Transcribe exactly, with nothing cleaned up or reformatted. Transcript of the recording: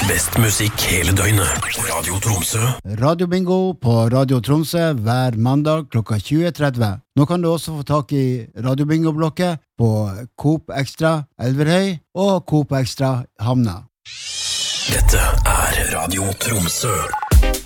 Best musikk hele døgnet. Radio Tromsø. Radio Bingo på Radio Tromsø hver mandag klokka tjue tretti. Nå kan du også få tak i Radio Bingo-blokket på Coop Extra Elverhøy og Coop Extra Havna. Dette er Radio Tromsø.